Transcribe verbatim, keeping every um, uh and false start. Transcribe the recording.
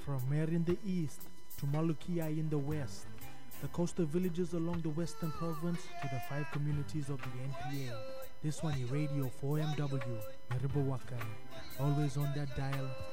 From Mer in the east to Malukia in the west, the coastal villages along the western province to the five communities of the N P A. This one is Radio four M W, Meribowakan. Always on that dial,